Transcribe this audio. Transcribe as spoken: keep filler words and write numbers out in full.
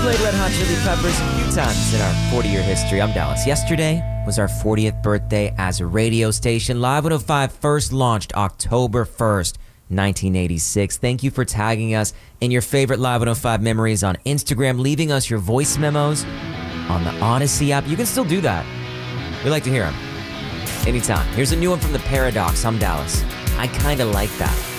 played Red Hot Chili Peppers a few times in our forty-year history. I'm Dallas. Yesterday was our fortieth birthday as a radio station. Live one oh five first launched October first, nineteen eighty-six. Thank you for tagging us in your favorite Live one oh five memories on Instagram, leaving us your voice memos on the Odyssey app. You can still do that. We like to hear them anytime. Here's a new one from The Paradox. I'm Dallas. I kinda like that.